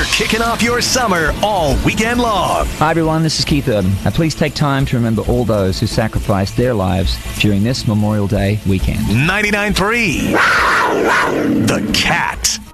kicking off your summer all weekend long. Hi, everyone. This is Keith Urban. Now, please take time to remember all those who sacrificed their lives during this Memorial Day weekend. 99.3 The Cat.